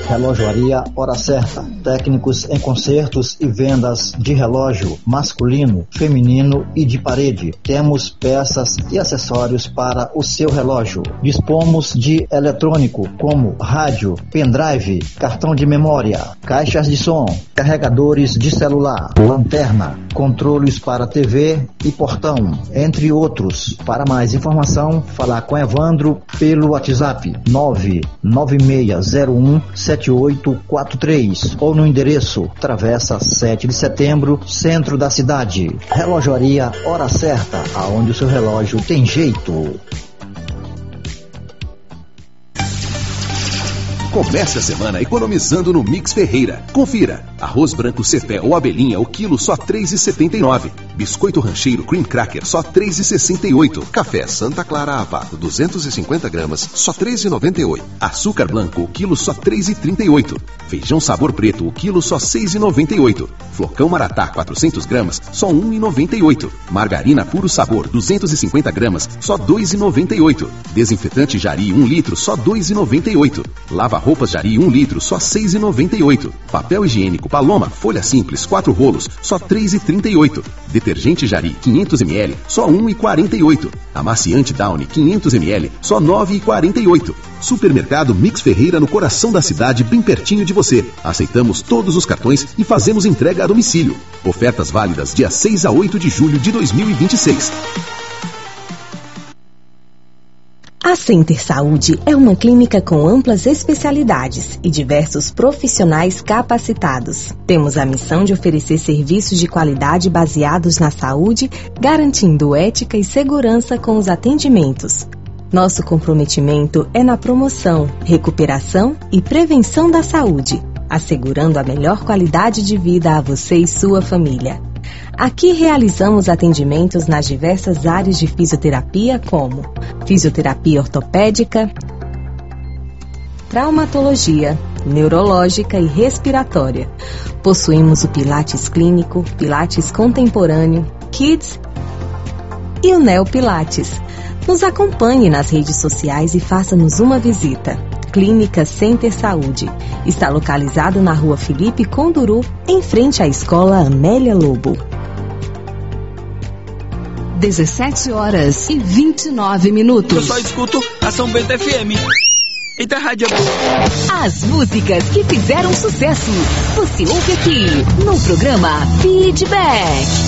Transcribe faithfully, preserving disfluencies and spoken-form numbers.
Relojoaria Hora Certa. Técnicos em consertos e vendas de relógio masculino, feminino e de parede. Temos peças e acessórios para o seu relógio. Dispomos de eletrônico como rádio, pendrive, cartão de memória, caixas de som, carregadores de celular, lanterna, controles para T V e portão, entre outros. Para mais informação, falar com Evandro pelo WhatsApp nove nove seis zero um sete oito quatro três ou no endereço Travessa sete de Setembro, centro da cidade. Relojoaria Hora Certa, aonde o seu relógio tem jeito. Comece a semana economizando no Mix Ferreira. Confira: arroz branco cepé ou abelhinha, o quilo só três reais e setenta e nove centavos. Biscoito rancheiro cream cracker só três reais e sessenta e oito centavos. Café Santa Clara a vácuo duzentos e cinquenta gramas só três reais e noventa e oito centavos. Açúcar branco, o quilo só três reais e trinta e oito centavos. Feijão sabor preto, o quilo só seis reais e noventa e oito centavos. Flocão Maratá quatrocentas gramas só um real e noventa e oito centavos. Margarina puro sabor duzentas e cinquenta gramas só dois reais e noventa e oito centavos. Desinfetante Jari um litro só dois reais e noventa e oito centavos. Lava roupas Jari um litro só seis reais e noventa e oito centavos. Papel higiênico Paloma folha simples quatro rolos só três reais e trinta e oito centavos. Detergente Jari quinhentos mililitros só um real e quarenta e oito centavos. Amaciante Downy quinhentos mililitros só nove reais e quarenta e oito centavos. Supermercado Mix Ferreira, no coração da cidade, bem pertinho de você. Aceitamos todos os cartões e fazemos entrega a domicílio. Ofertas válidas dia seis a oito de julho de dois mil e vinte e seis. A Center Saúde é uma clínica com amplas especialidades e diversos profissionais capacitados. Temos a missão de oferecer serviços de qualidade baseados na saúde, garantindo ética e segurança com os atendimentos. Nosso comprometimento é na promoção, recuperação e prevenção da saúde, assegurando a melhor qualidade de vida a você e sua família. Aqui realizamos atendimentos nas diversas áreas de fisioterapia, como fisioterapia ortopédica, traumatologia, neurológica e respiratória. Possuímos o Pilates Clínico, Pilates Contemporâneo, Kids e o Neo Pilates. Nos acompanhe nas redes sociais e faça-nos uma visita. Clínica Center Saúde. Está localizado na rua Felipe Conduru, em frente à Escola Amélia Lobo. dezessete horas e vinte e nove minutos. Eu só escuto a São Bento F M. Eita, rádio é boa. As músicas que fizeram sucesso. Você ouve aqui no programa Feedback.